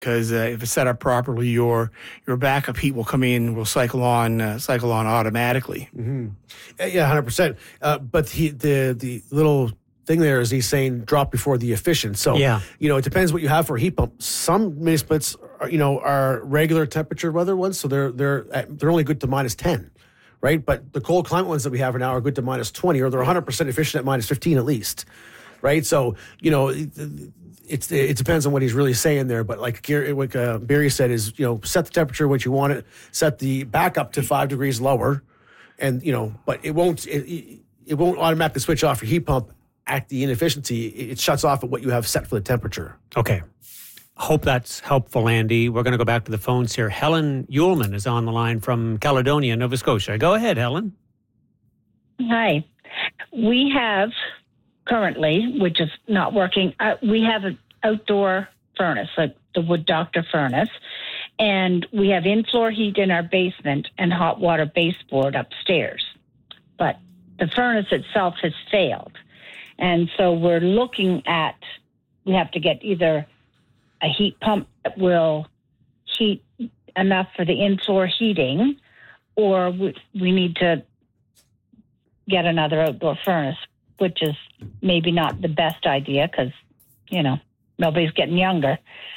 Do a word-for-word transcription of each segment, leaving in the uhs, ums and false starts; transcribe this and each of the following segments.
because uh, if it's set up properly, your your backup heat will come in, will cycle on, uh, cycle on automatically. Mm-hmm. Yeah, one hundred percent. Uh, but he, the the little thing there is he's saying drop before the efficient. So, yeah. you know, it depends what you have for a heat pump. Some mini splits, are, you know, are regular temperature weather ones, so they're they're they're only good to minus ten, right? But the cold climate ones that we have now are good to minus twenty, or they're one hundred percent efficient at minus fifteen at least, right? So, you know, it, it's it depends on what he's really saying there. But like Gary, like uh, Barry said, is, you know, set the temperature what you want it, set the backup to five degrees lower, and, you know, but it won't it, it won't automatically switch off your heat pump at the inefficiency. It shuts off at what you have set for the temperature. Okay. Hope that's helpful, Andy. We're going to go back to the phones here. Helen Uhlman is on the line from Caledonia, Nova Scotia. Go ahead, Helen. Hi. We have currently, which is not working, uh, we have an outdoor furnace, like the Wood Doctor furnace, and we have in-floor heat in our basement and hot water baseboard upstairs. But the furnace itself has failed. And so we're looking at, we have to get either a heat pump that will heat enough for the in-floor heating, or we, we need to get another outdoor furnace, which is maybe not the best idea because, you know, nobody's getting younger.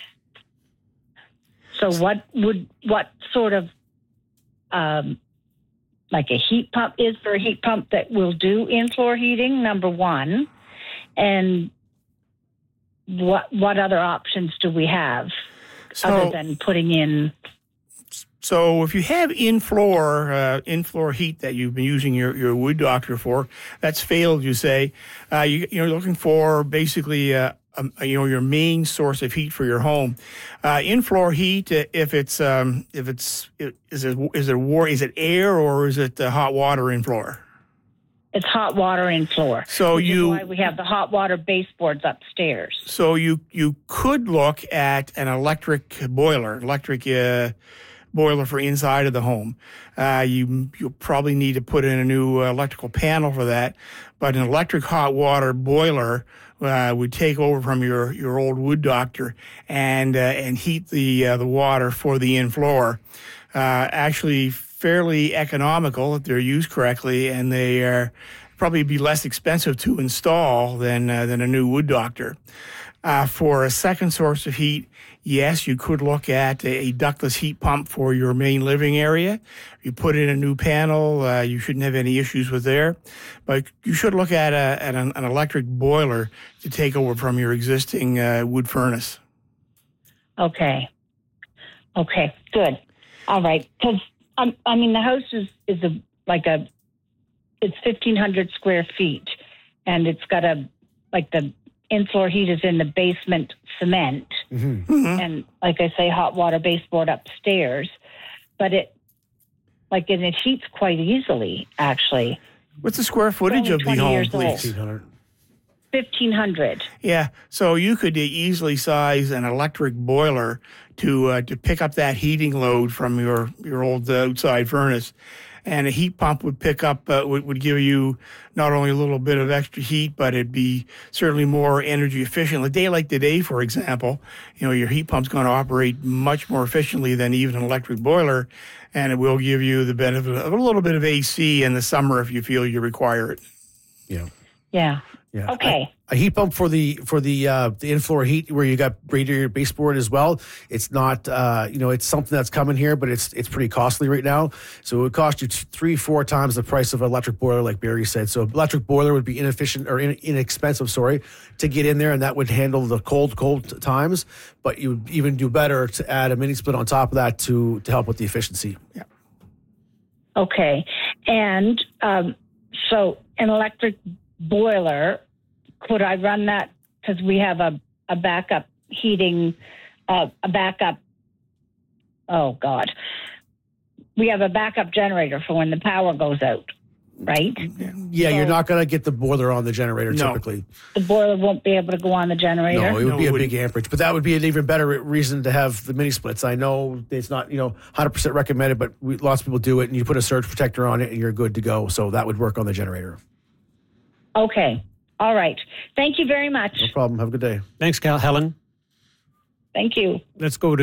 So what would, what sort of, um, like a heat pump, is there a heat pump that will do in-floor heating, number one? And what what other options do we have so, other than putting in? So if you have in-floor uh, in-floor heat that you've been using your, your Wood Doctor for, that's failed, you say, uh, you, you're looking for basically uh, um, you know, your main source of heat for your home. Uh, in-floor heat, uh, if it's um, if it's is it is it war is it air or is it uh, hot water in-floor? It's hot water in floor. So which you is why we have the hot water baseboards upstairs. So you you could look at an electric boiler, electric uh, boiler for inside of the home. Uh, you you'll probably need to put in a new uh, electrical panel for that. But an electric hot water boiler uh, would take over from your, your old Wood Doctor and uh, and heat the uh, the water for the in floor. Uh, actually, fairly economical if they're used correctly, and they are probably be less expensive to install than uh, than a new Wood Doctor. Uh, for a second source of heat, yes, you could look at a, a ductless heat pump for your main living area. You put in a new panel, uh, you shouldn't have any issues with there. But you should look at, a, at an, an electric boiler to take over from your existing uh, wood furnace. Okay. Okay, good. All right, because Um, I mean, the house is, is a like a, it's fifteen hundred square feet, and it's got a, like the in-floor heat is in the basement cement, mm-hmm. Mm-hmm. and like I say, hot water baseboard upstairs, but it, like, and it heats quite easily, actually. What's the square footage of the home, please? fifteen hundred. fifteen hundred. Yeah, so you could easily size an electric boiler to uh, to pick up that heating load from your your old uh, outside furnace, and a heat pump would pick up uh, would, would give you not only a little bit of extra heat, but it'd be certainly more energy efficient. A day like today, for example, you know, your heat pump's going to operate much more efficiently than even an electric boiler, and it will give you the benefit of a little bit of A C in the summer if you feel you require it. Yeah. Yeah. Yeah. Okay. A, a heat pump for the for the uh, the in-floor heat where you got radiator baseboard as well. It's not uh, you know it's something that's coming here, but it's it's pretty costly right now. So it would cost you t- three four times the price of an electric boiler, like Barry said. So electric boiler would be inefficient or in, inexpensive, sorry, to get in there, and that would handle the cold cold times. But you would even do better to add a mini split on top of that to to help with the efficiency. Yeah. Okay, and um, so an electric boiler, could I run that? Because we have a, a backup heating, uh, a backup, oh God. We have a backup generator for when the power goes out, right? Yeah, So you're not going to get the boiler on the generator No. typically. the boiler won't be able to go on the generator? No, it would No, be it a wouldn't. big amperage, but that would be an even better reason to have the mini splits. I know it's not, you know, one hundred percent recommended, but we, lots of people do it, and you put a surge protector on it, and you're good to go. So that would work on the generator. Okay. All right. Thank you very much. No problem. Have a good day. Thanks, Cal. Helen. Thank you. Let's go to